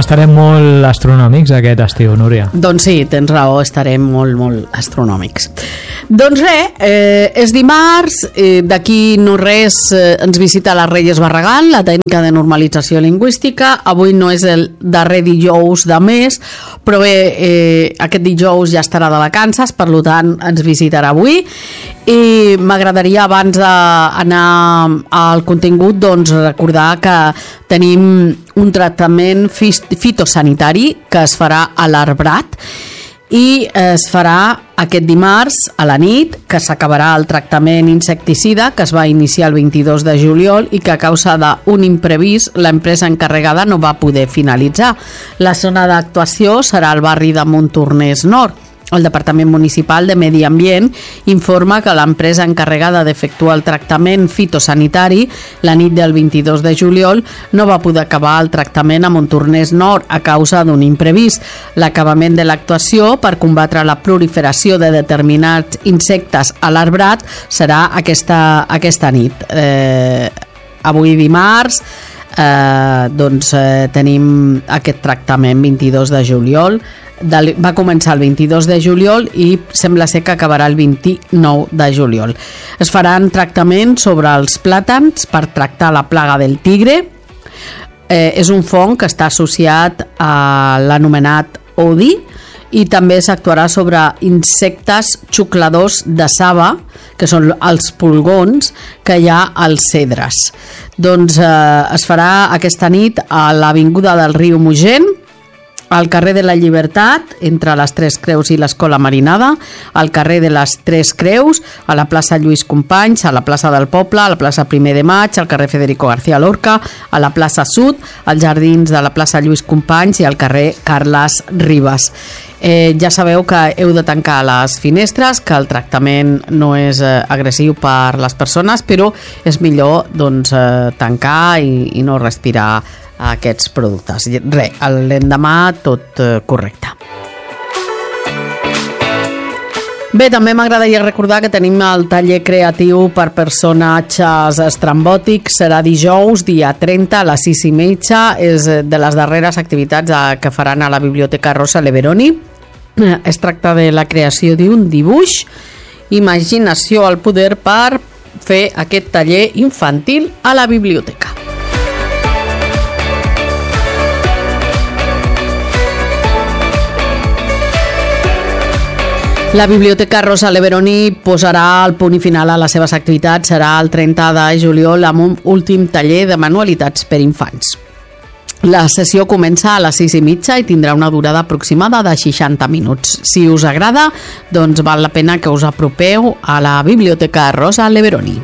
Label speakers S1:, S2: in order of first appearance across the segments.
S1: estarem molt astronòmics aquest estiu, Núria.
S2: Doncs sí, tens raó, estarem molt, molt astronòmics. Doncs res, és dimarts, d'aquí no res ens visita la Reyes Barragán, la tècnica de normalització lingüística. Avui no és el darrer dijous de mes, però bé, aquest dijous ja estarà de vacances, per tant ens visitarà avui. I m'agradaria, abans d'anar al contingut, doncs recordar que tenim un tractament fitosanitari que es farà a l'Arbrat i es farà aquest dimarts a la nit, que s'acabarà el tractament insecticida que es va iniciar el 22 de juliol i que a causa d'un imprevist l'empresa encarregada no va poder finalitzar. La zona d'actuació serà al barri de Montornès Nord. El Departament Municipal de Medi Ambient informa que l'empresa encarregada d'efectuar el tractament fitosanitari la nit del 22 de juliol no va poder acabar el tractament a Montornès Nord a causa d'un imprevist. L'acabament de l'actuació per combatre la proliferació de determinats insectes a l'arbrat serà aquesta nit. Avui dimarts tenim aquest tractament 22 de juliol. Va començar el 22 de juliol i sembla ser que acabarà el 29 de juliol. Es faran tractaments sobre els plàtans per tractar la plaga del tigre. És un fong que està associat a l'anomenat odi, i també s'actuarà sobre insectes xucladors de saba, que són els pulgons que hi ha als cedres. Doncs es farà aquesta nit a l'Avinguda del Riu Mogent, al carrer de la Llibertat, entre les Tres Creus i l'Escola Marinada, al carrer de les Tres Creus, a la plaça Lluís Companys, a la plaça del Poble, a la plaça 1 de Maig, al carrer Federico García Lorca, a la plaça Sud, als jardins de la plaça Lluís Companys i al carrer Carles Ribas. Ja sabeu que heu de tancar les finestres, que el tractament no és agressiu per les persones, però és millor tancar i no respirar aquests productes. Res, l'endemà tot correcte. Bé, també m'agradaria recordar que tenim el taller creatiu per personatges estrambòtics. Serà dijous, dia 30, a les 6:30. És de les darreres activitats que faran a la Biblioteca Rosa Leveroni. Es tracta de la creació d'un dibuix, imaginació al poder, per fer aquest taller infantil a la biblioteca. La Biblioteca Rosa Leveroni posarà el punt i final a les seves activitats. Serà el 30 de juliol amb un últim taller de manualitats per infants. La sessió comença a les 6:30 i tindrà una durada aproximada de 60 minuts. Si us agrada, doncs val la pena que us apropeu a la Biblioteca Rosa Leveroni.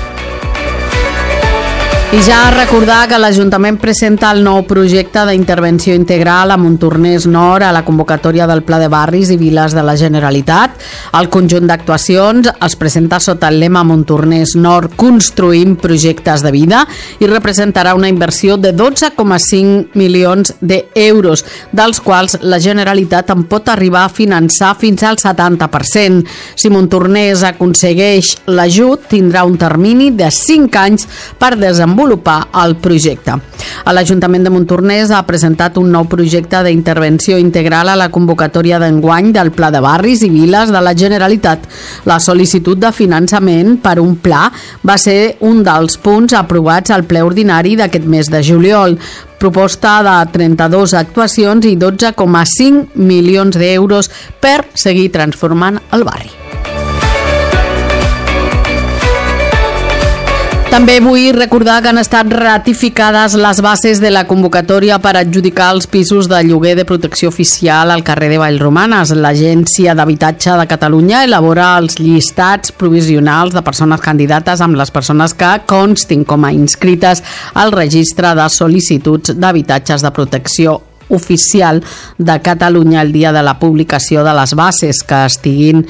S2: I ja recordar que l'Ajuntament presenta el nou projecte d'intervenció integral a Montornès Nord a la convocatòria del Pla de Barris i Viles de la Generalitat. El conjunt d'actuacions es presenta sota el lema Montornès Nord construïm projectes de vida i representarà una inversió de 12,5 milions d'euros, dels quals la Generalitat en pot arribar a finançar fins al 70%. Si Montornès aconsegueix l'ajut, tindrà un termini de 5 anys per desenvolupar el projecte. L'Ajuntament de Montornès ha presentat un nou projecte d'intervenció integral a la convocatòria d'enguany del Pla de Barris i Viles de la Generalitat. La sol·licitud de finançament per un pla va ser un dels punts aprovats al ple ordinari d'aquest mes de juliol. Proposta de 32 actuacions i 12,5 milions d'euros per seguir transformant el barri. També vull recordar que han estat ratificades les bases de la convocatòria per adjudicar els pisos de lloguer de protecció oficial al carrer de Vallromanes. L'Agència d'Habitatge de Catalunya elabora els llistats provisionals de persones candidates amb les persones que constin com a inscrites al registre de sol·licituds d'habitatges de protecció oficial de Catalunya el dia de la publicació de les bases que estiguin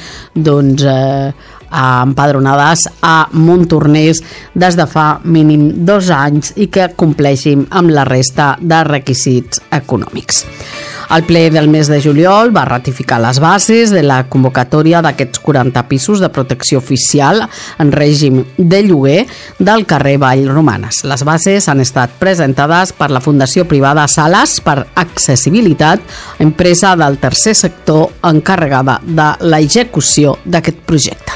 S2: empadronades a Montornès des de fa mínim 2 anys i que compleixin amb la resta de requisits econòmics. El ple del mes de juliol va ratificar les bases de la convocatòria d'aquests 40 pisos de protecció oficial en règim de lloguer del carrer Vallromanes. Les bases han estat presentades per la Fundació Privada Sales per Accessibilitat, empresa del tercer sector encarregada de l'execució d'aquest projecte.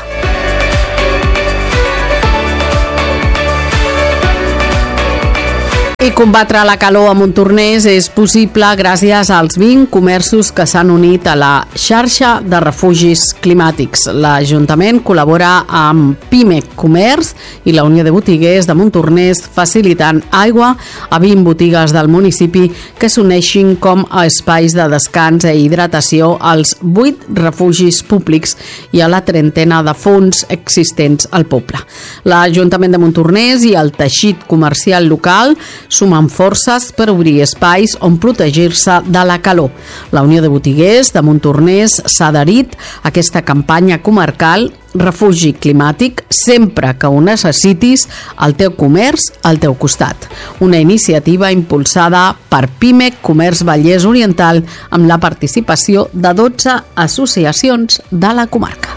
S2: I combatre la calor a Montornès és possible gràcies als 20 comerços que s'han unit a la xarxa de refugis climàtics. L'Ajuntament col·labora amb Pimec Comerç i la Unió de Botiguers de Montornès facilitant aigua a 20 botigues del municipi que s'uneixin com a espais de descans i hidratació als 8 refugis públics i a la trentena de fons existents al poble. L'Ajuntament de Montornès i el teixit comercial local sumen forces per obrir espais on protegir-se de la calor. La Unió de Botiguers de Montornès s'ha adherit a aquesta campanya comarcal Refugi Climàtic, sempre que ho necessitis, el teu comerç al teu costat. Una iniciativa impulsada per Pimec Comerç Vallès Oriental amb la participació de 12 associacions de la comarca.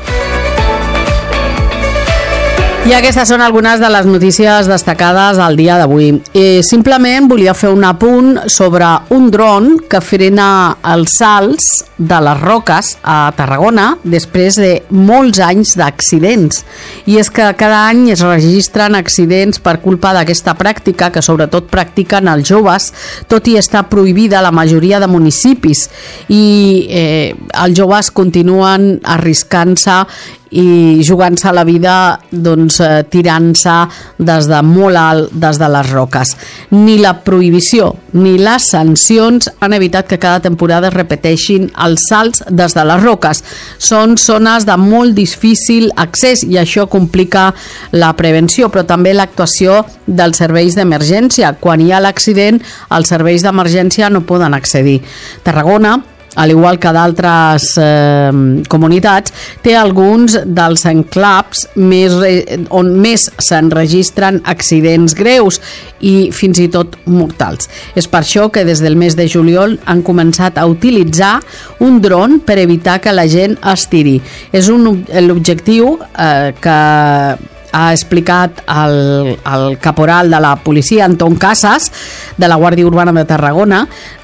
S2: I aquestes són algunes de les notícies destacades al dia d'avui. Simplement volia fer un apunt sobre un dron que frena els salts de les roques a Tarragona després de molts anys d'accidents. I és que cada any es registren accidents per culpa d'aquesta pràctica que sobretot practiquen els joves, tot i estar prohibida a la majoria de municipis. I els joves continuen arriscant-se i jugant-se la vida tirant-se des de molt alt des de les roques. Ni la prohibició ni les sancions han evitat que cada temporada es repeteixin els salts des de les roques. Són zones de molt difícil accés i això complica la prevenció, però també l'actuació dels serveis d'emergència. Quan hi ha l'accident, els serveis d'emergència no poden accedir. Tarragona, al igual que d'altres comunitats, té alguns dels enclaves on més s'enregistren accidents greus i fins i tot mortals. És per això que des del mes de juliol han començat a utilitzar un dron per evitar que la gent es tiri. És l'objectiu que ha explicat el caporal de la policia, Anton Casas, de la Guàrdia Urbana de Tarragona.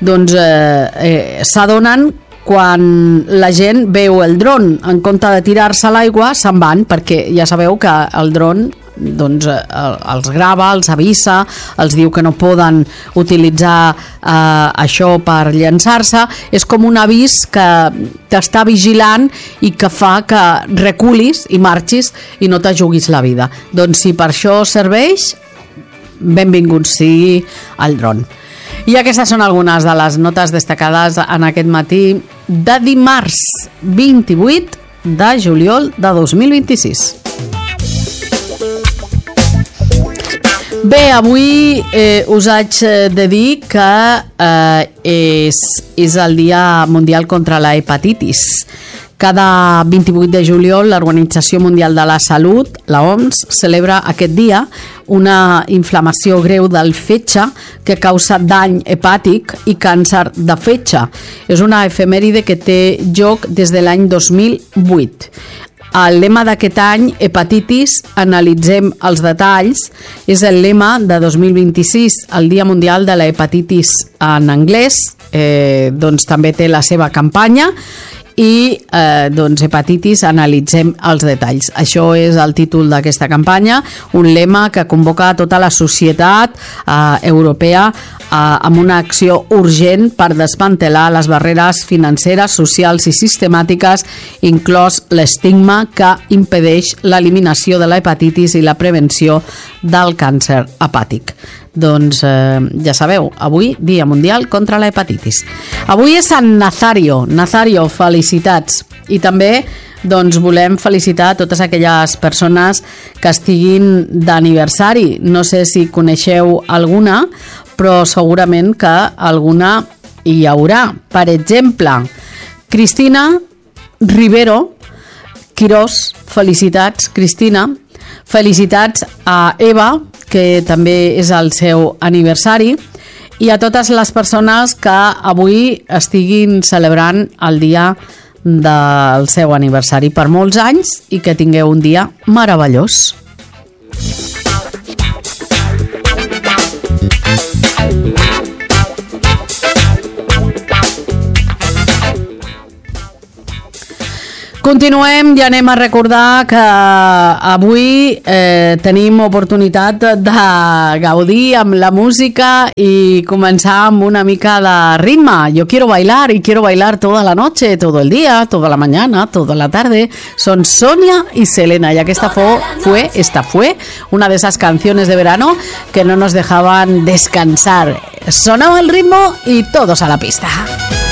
S2: S'adonen quan la gent veu el dron, en compte de tirar-se a l'aigua, se'n van, perquè ja sabeu que el dron els grava, els avisa, els diu que no poden utilitzar això per llançar-se. És com un avís que t'està vigilant i que fa que reculis i marxis i no t'ajuguis la vida. Doncs si per això serveix, benvingut sigui el dron. I aquestes són algunes de les notes destacades en aquest matí de dimarts 28 de juliol de 2026. Bé, avui us haig de dir que és el Dia Mundial contra la Hepatitis. Cada 28 de juliol l'Organització Mundial de la Salut, la OMS, celebra aquest dia una inflamació greu del fetge que causa dany hepàtic i càncer de fetge. És una efemèride que té lloc des de l'any 2008. El lema d'aquest any, hepatitis, analitzem els detalls, és el lema de 2026, el Dia Mundial de la Hepatitis en anglès, també té la seva campanya, i hepatitis, analitzem els detalls. Això és el títol d'aquesta campanya, un lema que convoca a tota la societat europea amb una acció urgent per desmantelar les barreres financeres, socials i sistemàtiques, inclòs l'estigma que impedeix l'eliminació de la hepatitis i la prevenció del càncer hepàtic. Doncs ja sabeu, avui Dia Mundial contra la Hepatitis. Avui és Sant Nazario. Nazario, felicitats. I també volem felicitar totes aquelles persones que estiguin d'aniversari. No sé si coneixeu alguna, però segurament que alguna hi haurà. Per exemple, Cristina Rivero Quirós, felicitats, Cristina. Felicitats a Eva, que també és el seu aniversari, i a totes les persones que avui estiguin celebrant el dia del seu aniversari per molts anys i que tingueu un dia meravellós. Continuem i anem a recordar que avui tenim oportunitat de gaudir amb la música i començar amb una mica de ritme. Yo quiero bailar y quiero bailar toda la noche, todo el día, toda la mañana, toda la tarde. Son Sonia y Selena, ya que esta fue una de esas canciones de verano que no nos dejaban descansar. Sonaba el ritmo y todos a la pista.